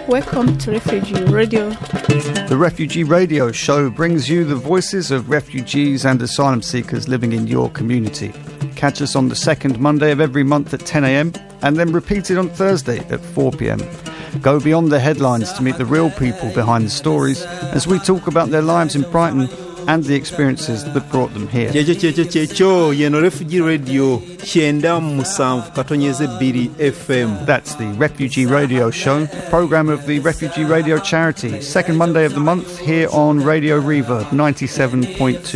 Welcome to Refugee Radio. The Refugee Radio Show brings you the voices of refugees and asylum seekers living in your community. Catch us on the second Monday of every month at 10 a.m. and then repeated on Thursday at 4 p.m. Go beyond the headlines to meet the real people behind the stories as we talk about their lives in Brighton and the experiences that brought them here. Yeno Refugee Radio Kyenda Musanvu Katonyeze Bbiri FM. That's the Refugee Radio Show, a programme of the Refugee Radio Charity, second Monday of the month here on Radio Reverb 97.2.